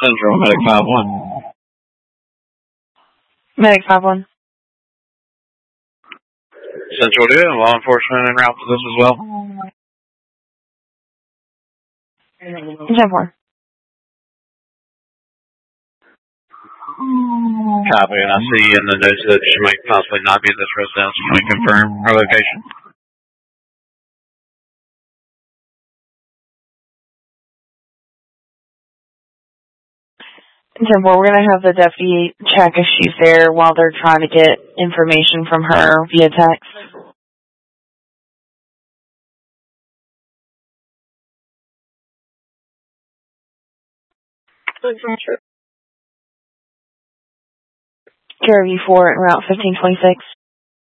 Central, Medic 5-1. Medic 5-1. Central, do you have law enforcement en route for this as well? 10-4. Copy, and I see in the notes that she might possibly not be at this residence. Can we confirm her location? We're going to have the deputy check if she's there while they're trying to get information from her via text. Care of U4 at Route 1526.